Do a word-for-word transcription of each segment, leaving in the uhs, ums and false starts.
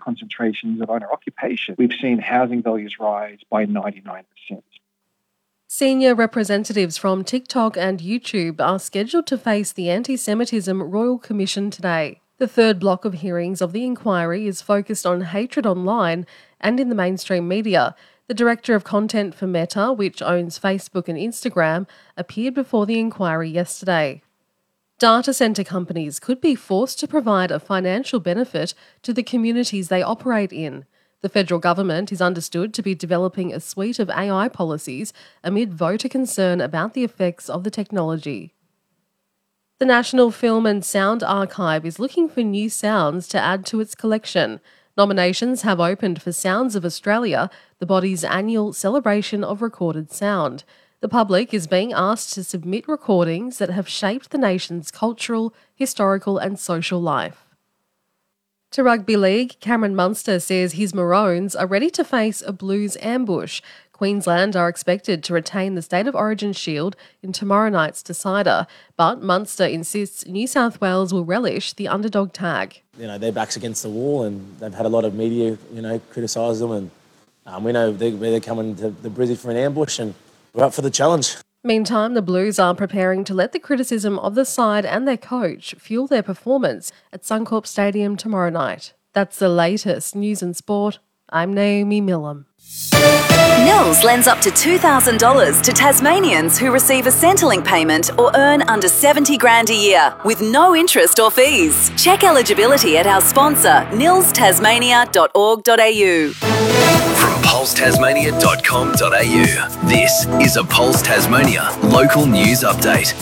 concentrations of owner occupation, we've seen housing values rise by ninety-nine percent. Senior representatives from TikTok and YouTube are scheduled to face the Anti-Semitism Royal Commission today. The third block of hearings of the inquiry is focused on hatred online and in the mainstream media. The director of content for Meta, which owns Facebook and Instagram, appeared before the inquiry yesterday. Data centre companies could be forced to provide a financial benefit to the communities they operate in. The federal government is understood to be developing a suite of A I policies amid voter concern about the effects of the technology. The National Film and Sound Archive is looking for new sounds to add to its collection. Nominations have opened for Sounds of Australia, the body's annual celebration of recorded sound. The public is being asked to submit recordings that have shaped the nation's cultural, historical and social life. To Rugby League, Cameron Munster says his Maroons are ready to face a Blues ambush. Queensland are expected to retain the State of Origin shield in tomorrow night's decider, but Munster insists New South Wales will relish the underdog tag. You know, their back's against the wall and they've had a lot of media, you know, criticise them, and um, we know they're, they're coming to the Brizzy for an ambush and we're up for the challenge. Meantime, the Blues are preparing to let the criticism of the side and their coach fuel their performance at Suncorp Stadium tomorrow night. That's the latest news and sport. I'm Naomi Millam. Nils lends up to two thousand dollars to Tasmanians who receive a Centrelink payment or earn under seventy grand a year with no interest or fees. Check eligibility at our sponsor, nils tasmania dot org dot a u. From pulse tasmania dot com dot a u, this is a Pulse Tasmania local news update.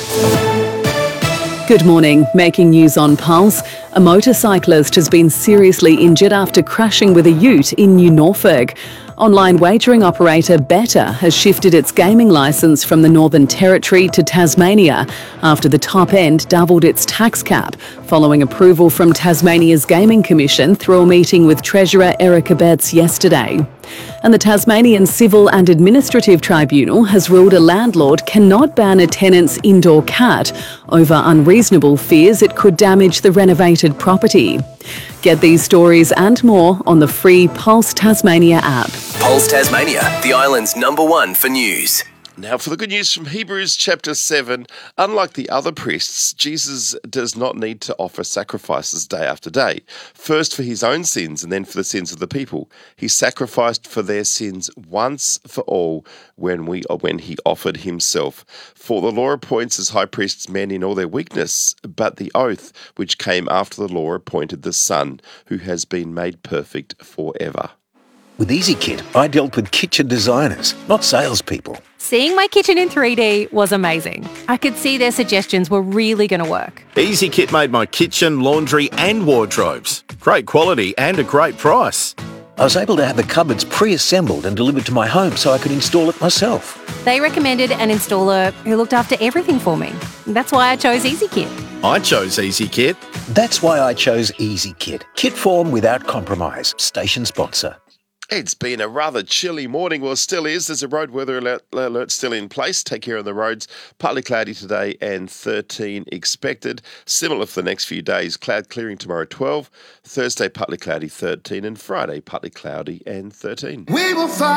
Good morning. Making news on Pulse. A motorcyclist has been seriously injured after crashing with a ute in New Norfolk. Online wagering operator Betr has shifted its gaming licence from the Northern Territory to Tasmania after the top end doubled its tax cap, following approval from Tasmania's Gaming Commission through a meeting with Treasurer Erica Betts yesterday. And the Tasmanian Civil and Administrative Tribunal has ruled a landlord cannot ban a tenant's indoor cat over unreasonable fears it could damage the renovated property. Get these stories and more on the free Pulse Tasmania app. Pulse Tasmania, the island's number one for news. Now for the good news from Hebrews chapter seven. Unlike the other priests, Jesus does not need to offer sacrifices day after day, first for his own sins and then for the sins of the people. He sacrificed for their sins once for all when we when he offered himself. For the law appoints as high priests men in all their weakness, but the oath which came after the law appointed the Son, who has been made perfect forever. With EasyKit, I dealt with kitchen designers, not salespeople. Seeing my kitchen in three D was amazing. I could see their suggestions were really going to work. EasyKit made my kitchen, laundry and wardrobes. Great quality and a great price. I was able to have the cupboards pre-assembled and delivered to my home so I could install it myself. They recommended an installer who looked after everything for me. That's why I chose EasyKit. I chose EasyKit. That's why I chose EasyKit. Kit form without compromise. Station sponsor. It's been a rather chilly morning. Well, it still is. There's a road weather alert, alert still in place. Take care of the roads. Partly cloudy today and thirteen expected. Similar for the next few days. Cloud clearing tomorrow, twelve. Thursday, partly cloudy, thirteen. And Friday, partly cloudy and thirteen. We will find